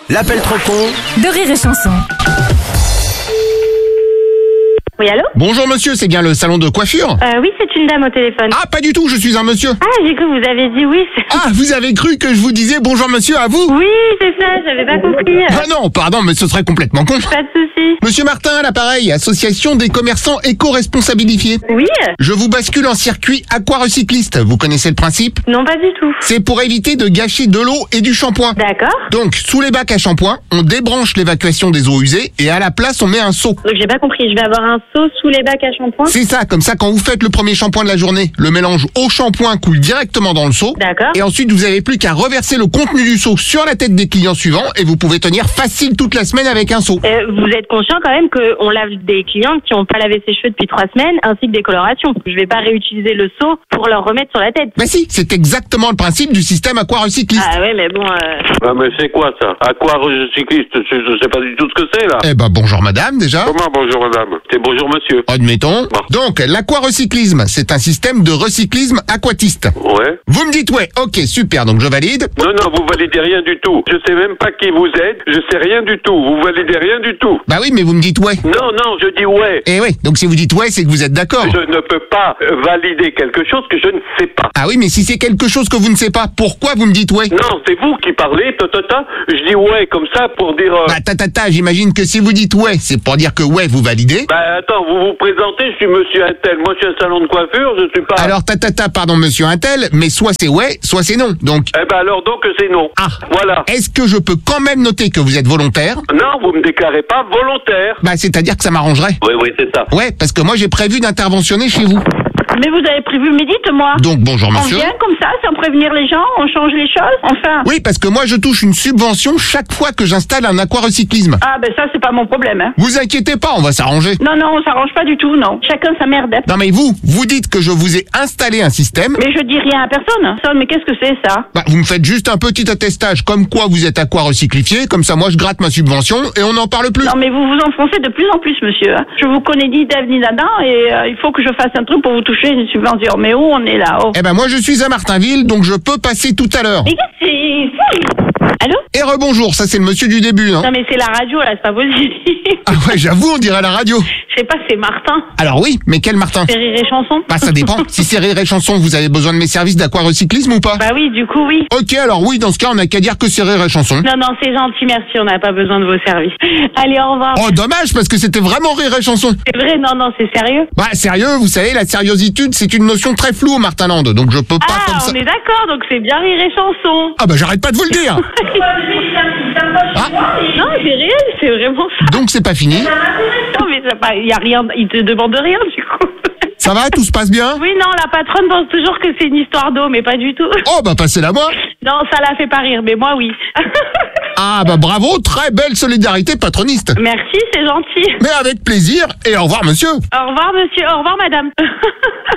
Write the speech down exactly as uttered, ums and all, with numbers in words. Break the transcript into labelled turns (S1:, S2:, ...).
S1: L'appel trop con
S2: de Rire et Chanson.
S3: Oui, allô?
S4: Bonjour monsieur, c'est bien le salon de coiffure?
S3: euh, Oui, c'est une dame au téléphone.
S4: Ah, pas du tout, je suis un monsieur.
S3: Ah, j'ai cru que vous avez dit oui. c'est-
S4: Ah, vous avez cru que je vous disais bonjour monsieur à vous?
S3: Oui, c'est ça, j'avais pas compris.
S4: Ah non, pardon, mais ce serait complètement con.
S3: Pas de souci.
S4: Monsieur Martin, à l'appareil, association des commerçants éco-responsabilifiés.
S3: Oui?
S4: Je vous bascule en circuit aquarecycliste, vous connaissez le principe?
S3: Non, pas du tout.
S4: C'est pour éviter de gâcher de l'eau et du shampoing.
S3: D'accord.
S4: Donc, sous les bacs à shampoing, on débranche l'évacuation des eaux usées et à la place, on met un seau.
S3: Donc j'ai pas compris, je vais avoir un seau sous les bacs à shampoing.
S4: C'est ça, comme ça, quand vous faites le premier shampoing de la journée, le mélange eau shampoing coule directement dans le seau.
S3: D'accord.
S4: Et ensuite, vous avez plus qu'à reverser le contenu du seau sur la tête des clients suivants et vous pouvez tenir facile toute la semaine avec un seau.
S3: Euh, vous êtes conscient quand même qu'on lave des clients qui n'ont pas lavé ses cheveux depuis trois semaines, ainsi que des colorations. Je vais pas réutiliser le seau pour leur remettre sur la tête.
S4: Bah si, c'est exactement le principe du système aquarecycliste.
S3: Ah ouais, mais bon... Euh...
S5: Ah mais c'est quoi ça? Aquarecycliste, je, je sais pas du tout ce que c'est là.
S4: Eh ben bonjour madame déjà.
S5: Comment bonjour madame? C'est bonjour monsieur.
S4: Admettons. Donc l'aquarecyclisme, c'est un système de recyclisme aquatiste.
S5: Ouais.
S4: Vous me dites ouais, ok super, donc je valide.
S5: Non, non, vous validez rien du tout. Je sais même pas qui vous êtes, je sais rien du tout. Vous validez rien du tout.
S4: Bah oui, mais vous me dites ouais.
S5: Non, non, je dis ouais.
S4: Eh oui, donc si vous dites ouais, c'est que vous êtes d'accord.
S5: Je ne peux pas euh, valider quelque chose que je ne sais pas.
S4: Ah oui, mais si c'est quelque chose que vous ne savez pas, pourquoi vous me dites ouais?
S5: Non, c'est vous qui parlez, ta, ta, ta. Je dis ouais comme ça pour dire... Euh...
S4: Bah ta ta ta, j'imagine que si vous dites ouais, c'est pour dire que ouais, vous validez.
S5: Bah attends, vous vous présentez, je suis monsieur Intel. Moi, je suis un salon de coiffure, je suis pas...
S4: Alors ta ta ta, pardon monsieur Intel, mais soit c'est ouais, soit c'est non. Donc,
S5: Eh ben alors donc c'est non.
S4: ah,
S5: Voilà.
S4: est-ce que je peux quand même noter que vous êtes volontaire?
S5: Non, vous me déclarez pas volontaire.
S4: Bah c'est-à-dire que ça m'arrangerait.
S5: Oui, oui, c'est ça.
S4: Ouais, parce que moi j'ai prévu d'interventionner chez vous.
S3: Mais vous avez prévu, mais dites-moi.
S4: Donc bonjour
S3: On
S4: monsieur.
S3: vient comme ça, sans prévenir les gens, on change les choses, enfin...
S4: Oui, parce que moi je touche une subvention chaque fois que j'installe un aquarecyclisme.
S3: Ah ben ça, c'est pas mon problème, hein.
S4: Vous inquiétez pas, on va s'arranger.
S3: Non, non, on s'arrange pas du tout, non. Chacun sa merde.
S4: Non mais vous, vous dites que je vous ai installé un système.
S3: Mais je dis rien à personne. Ça, mais qu'est-ce que c'est, ça?
S4: Bah, vous me faites juste un petit attestage comme quoi vous êtes aquarecyclifié, comme ça moi je gratte ma subvention et on n'en parle plus.
S3: Non, mais vous vous enfoncez de plus en plus, monsieur. Je vous connais ni d'Ève ni d'Adam et euh, il faut que je fasse un truc pour vous toucher une subvention. Mais où on est là, oh?
S4: Eh ben moi je suis à Martinville, donc je peux passer tout à l'heure.
S3: Mais qu'est-ce que c'est? Allô?
S4: Et rebonjour, ça c'est le monsieur du début, hein.
S3: Non, mais c'est la radio, là, c'est pas possible.
S4: Ah ouais, j'avoue, on dirait la radio.
S3: Je sais pas, c'est Martin.
S4: Alors oui, mais quel Martin?
S3: C'est Rire et Chanson?
S4: Bah ça dépend. Si c'est Rire et Chanson, vous avez besoin de mes services d'aquarecyclisme ou pas?
S3: Bah oui, du coup, oui.
S4: Ok, alors oui, dans ce cas, on n'a qu'à dire que c'est Rire et Chanson.
S3: Non, non, c'est gentil, merci, on n'a pas besoin de vos services. Allez, au revoir.
S4: Oh dommage, parce que c'était vraiment Rire et Chanson.
S3: C'est vrai, non, non, c'est sérieux.
S4: Bah sérieux, vous savez, la sériositude, c'est une notion très floue au Martinland, donc je peux pas
S3: Ah,
S4: comme ça...
S3: on est d'accord, donc c'est bien Rire et Chanson.
S4: Ah bah j'arrête pas de vous le dire.
S3: Non, c'est réel, c'est vraiment ça.
S4: Donc c'est pas fini.
S3: Non, mais il y a rien, il te demande rien, du coup.
S4: Ça va, tout se passe bien?
S3: Oui, non, la patronne pense toujours que c'est une histoire d'eau, mais pas du tout.
S4: Oh bah passez-la moi.
S3: Non, ça la fait pas rire, mais moi, oui.
S4: Ah bah bravo, très belle solidarité patroniste.
S3: Merci, c'est gentil.
S4: Mais avec plaisir, et au revoir monsieur.
S3: Au revoir, monsieur. Au revoir, madame.